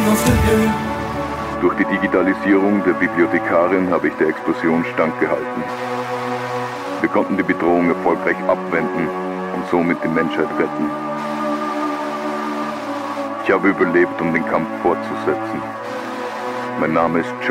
Durch die Digitalisierung der Bibliothekarin habe ich der Explosion standgehalten. Wir konnten die Bedrohung erfolgreich abwenden und somit die Menschheit retten. Ich habe überlebt, um den Kampf fortzusetzen. Mein Name ist